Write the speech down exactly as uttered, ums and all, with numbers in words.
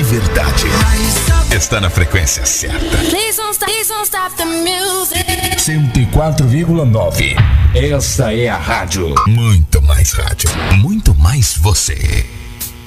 verdade está na frequência certa. cento e quatro vírgula nove. Esta é a rádio. Muito mais rádio. Muito mais você.